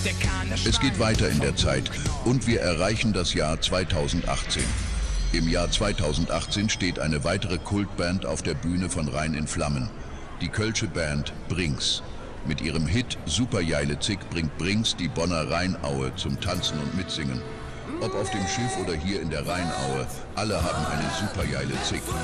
Es geht weiter in der Zeit und wir erreichen das Jahr 2018. Im Jahr 2018 steht eine weitere Kultband auf der Bühne von Rhein in Flammen. Die kölsche Band Brings. Mit ihrem Hit Superjeile Zick bringt Brings die Bonner Rheinaue zum Tanzen und Mitsingen. Ob auf dem Schiff oder hier in der Rheinaue, alle haben eine Superjeile Zick.